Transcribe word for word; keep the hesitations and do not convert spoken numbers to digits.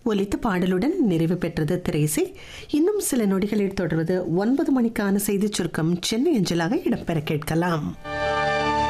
ஒலித்த பாடலுடன் நிறைவு பெற்றது திரைசை. இன்னும் சில நொடிகளில் தொடர்வது ஒன்பது மணிக்கான செய்திச் சுருக்கம் சென்னை அஞ்சலாக இடம்பெற கேட்கலாம்.